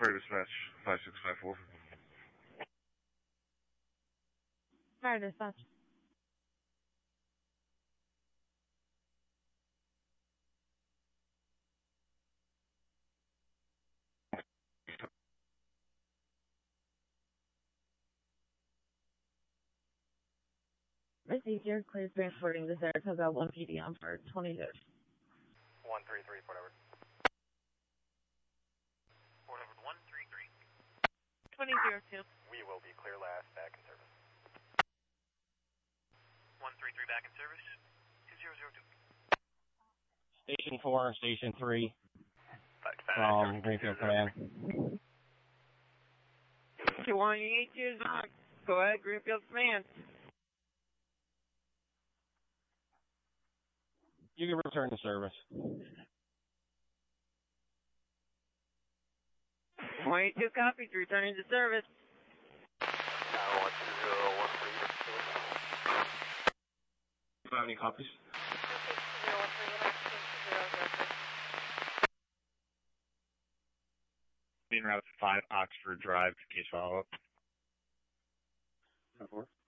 Fire dispatch 5654. Fire dispatch. Received your clear transporting the Saratoga 1 PD on for 22. 133, Port Edward. Port Edward 133. 2002. We will be clear last, back in service. 133 back in service. 2002. Station 4, Station 3, Greenfield Command. 2182 Knox. Go ahead, Greenfield Command. You can return to service. 22 copies, returning to service. 12013. Do you have any copies? Being Route 5 Oxford Drive, case follow-up. 10-4.